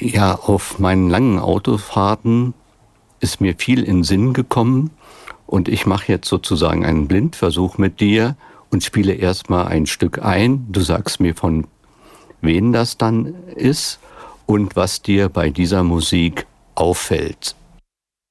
Ja, auf meinen langen Autofahrten ist mir viel in den Sinn gekommen und ich mache jetzt sozusagen einen Blindversuch mit dir und spiele erstmal ein Stück ein. Du sagst mir, von wen das dann ist und was dir bei dieser Musik auffällt.